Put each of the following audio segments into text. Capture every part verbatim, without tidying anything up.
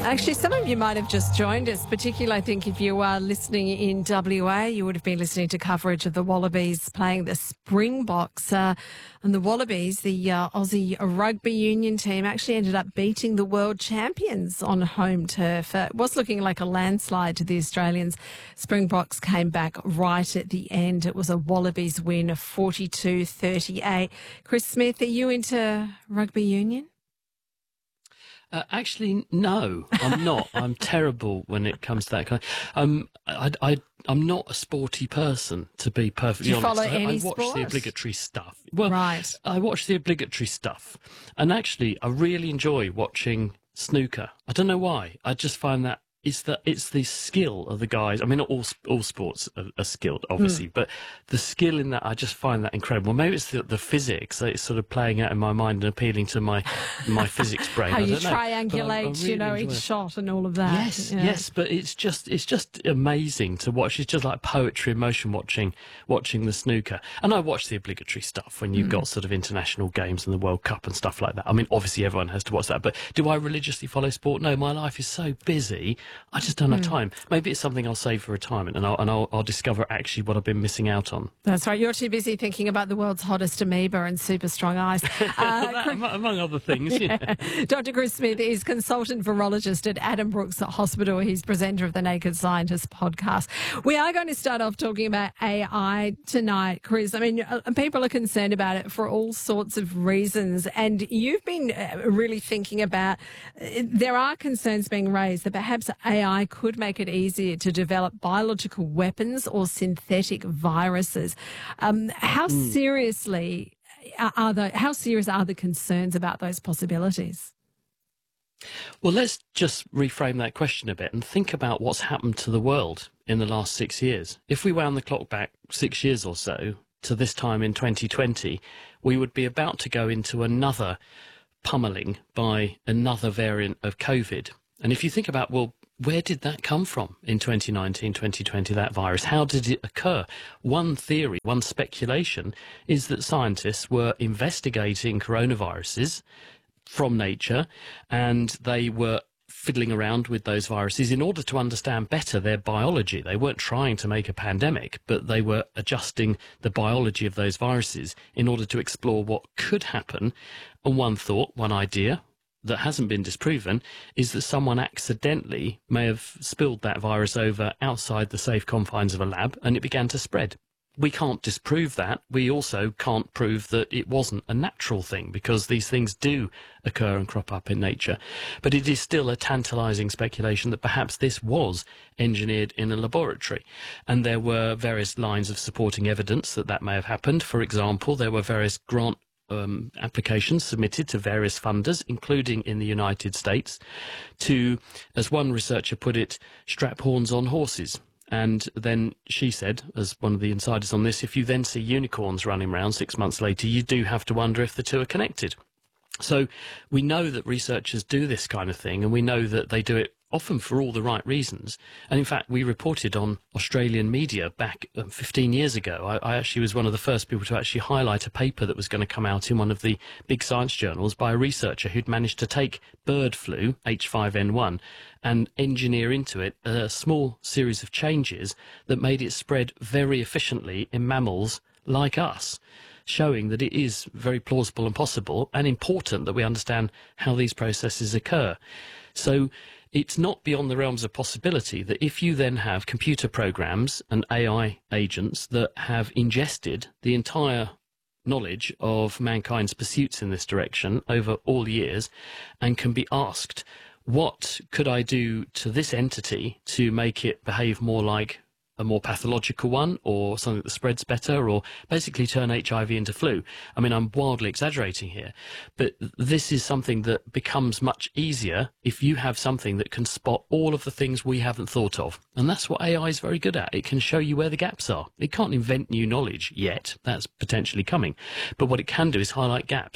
Actually, some of you might have just joined us, particularly I think if you are listening in W A, you would have been listening to coverage of the Wallabies playing the Springboks. Uh, and the Wallabies, the uh, Aussie rugby union team, actually ended up beating the world champions on home turf. Uh, it was looking like a landslide to the Australians. Springboks came back right at the end. It was a Wallabies win of forty-two thirty-eight. Chris Smith, are you into rugby union? Uh, actually, no, I'm not. I'm terrible when it comes to that kind of... Um, I, I, I'm not a sporty person, to be perfectly Do you honest. follow I, any I watch sport? the obligatory stuff. Well, Right. I watch the obligatory stuff. And actually, I really enjoy watching snooker. I don't know why. I just find that it's the, it's the skill of the guys. I mean, not all, all sports are, are skilled, obviously, mm. but the skill in that, I just find that incredible. Maybe it's the, the physics. It's sort of playing out in my mind and appealing to my my physics brain. How I you don't know, triangulate, I, I really you know, each it. shot and all of that. Yes, yeah. yes, but it's just it's just amazing to watch. It's just like poetry in motion watching watching the snooker. And I watch the obligatory stuff when you've mm. got sort of international games and the World Cup and stuff like that. I mean, obviously everyone has to watch that, but do I religiously follow sport? No, my life is so busy, I just don't have mm. time. Maybe it's something I'll save for retirement, and I'll and I'll, I'll discover actually what I've been missing out on. That's right. You're too busy thinking about the world's hottest amoeba and super strong eyes. Uh, that, among other things, yeah. yeah. Doctor Chris Smith is consultant virologist at Adam Brooks Hospital. He's presenter of the Naked Scientist podcast. We are going to start off talking about A I tonight, Chris. I mean, people are concerned about it for all sorts of reasons, and you've been really thinking about, there are concerns being raised that perhaps A I could make it easier to develop biological weapons or synthetic viruses. Um, how mm. seriously are the how serious are the concerns about those possibilities? Well, let's just reframe that question a bit and think about what's happened to the world in the last six years. If we wound the clock back six years or so to this time in twenty twenty, we would be about to go into another pummeling by another variant of COVID. And if you think about, well, where did that come from in twenty nineteen, twenty twenty, that virus? How did it occur? One theory, one speculation is that scientists were investigating coronaviruses from nature, and they were fiddling around with those viruses in order to understand better their biology. They weren't trying to make a pandemic, but they were adjusting the biology of those viruses in order to explore what could happen. And one thought, one idea, that hasn't been disproven is that someone accidentally may have spilled that virus over outside the safe confines of a lab and it began to spread. We can't disprove that. We also can't prove that it wasn't a natural thing, because these things do occur and crop up in nature. But it is still a tantalizing speculation that perhaps this was engineered in a laboratory. And there were various lines of supporting evidence that that may have happened. For example, there were various grant Um, applications submitted to various funders, including in the United States, to, as one researcher put it, strap horns on horses. And then she said, as one of the insiders on this, if you then see unicorns running around six months later, you do have to wonder if the two are connected. So we know that researchers do this kind of thing, and we know that they do it often for all the right reasons. And in fact, we reported on Australian media back um, fifteen years ago. I, I actually was one of the first people to actually highlight a paper that was going to come out in one of the big science journals by a researcher who'd managed to take bird flu, H five N one, and engineer into it a small series of changes that made it spread very efficiently in mammals like us, showing that it is very plausible and possible and important that we understand how these processes occur. So it's not beyond the realms of possibility that if you then have computer programs and A I agents that have ingested the entire knowledge of mankind's pursuits in this direction over all years and can be asked, what could I do to this entity to make it behave more like a more pathological one, or something that spreads better, or basically turn H I V into flu. I mean, I'm wildly exaggerating here, but this is something that becomes much easier if you have something that can spot all of the things we haven't thought of. And that's what A I is very good at. It can show you where the gaps are. It can't invent new knowledge yet. That's potentially coming. But what it can do is highlight gaps.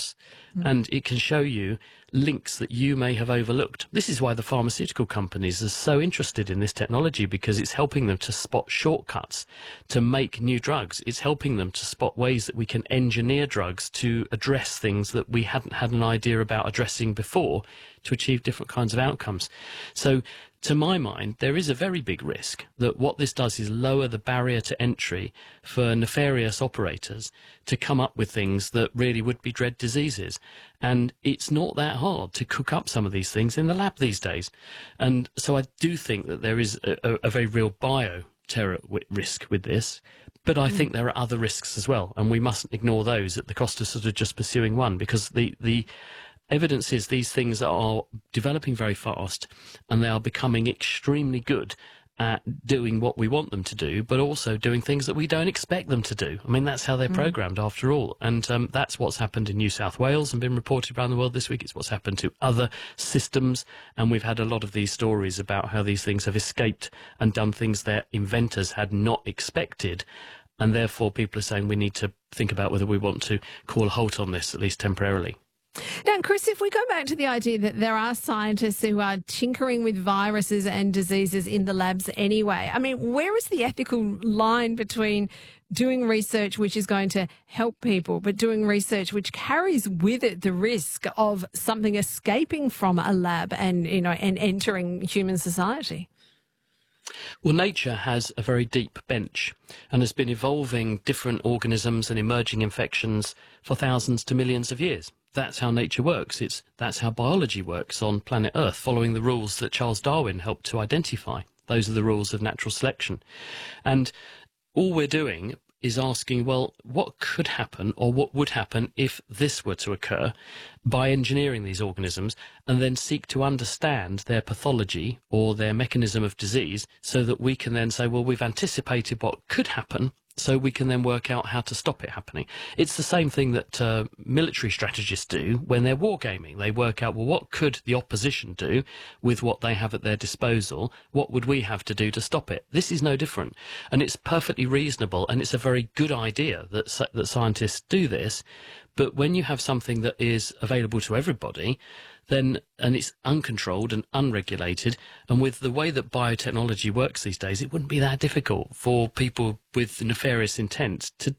and it can show you links that you may have overlooked. This is why the pharmaceutical companies are so interested in this technology, because it's helping them to spot shortcuts to make new drugs. It's helping them to spot ways that we can engineer drugs to address things that we hadn't had an idea about addressing before, to achieve different kinds of outcomes. So to my mind, there is a very big risk that what this does is lower the barrier to entry for nefarious operators to come up with things that really would be dread diseases. And it's not that hard to cook up some of these things in the lab these days. And so I do think that there is a, a very real bio-terror risk with this. But I think there are other risks as well, and we mustn't ignore those at the cost of sort of just pursuing one, because the, the evidence is these things are developing very fast, and they are becoming extremely good at doing what we want them to do, but also doing things that we don't expect them to do. I mean, that's how they're mm. programmed after all. And um, that's what's happened in New South Wales and been reported around the world this week. It's what's happened to other systems. And we've had a lot of these stories about how these things have escaped and done things their inventors had not expected. And therefore, people are saying we need to think about whether we want to call a halt on this, at least temporarily. Now, Chris, if we go back to the idea that there are scientists who are tinkering with viruses and diseases in the labs anyway, I mean, where is the ethical line between doing research which is going to help people, but doing research which carries with it the risk of something escaping from a lab and, you know, and entering human society? Well, nature has a very deep bench and has been evolving different organisms and emerging infections for thousands to millions of years. That's how nature works. It's that's how biology works on planet Earth, following the rules that Charles Darwin helped to identify. Those are the rules of natural selection. And all we're doing is asking, well, what could happen or what would happen if this were to occur, by engineering these organisms, and then seek to understand their pathology or their mechanism of disease, so that we can then say, well, we've anticipated what could happen, so we can then work out how to stop it happening. It's the same thing that uh, military strategists do when they're wargaming. They work out, well, what could the opposition do with what they have at their disposal? What would we have to do to stop it? This is no different. And it's perfectly reasonable, and it's a very good idea that, that scientists do this. But when you have something that is available to everybody, then, and it's uncontrolled and unregulated, and with the way that biotechnology works these days, it wouldn't be that difficult for people with nefarious intent to